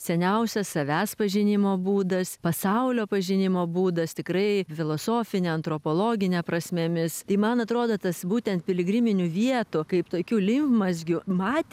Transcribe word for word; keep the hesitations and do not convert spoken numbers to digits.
seniausias savęs pažinimo būdas, pasaulio pažinimo būdas, tikrai filosofinė, antropologinė prasmėmis. Tai man atrodo, tas būtent piligriminių vietų, kaip tokių limfmazgių matymas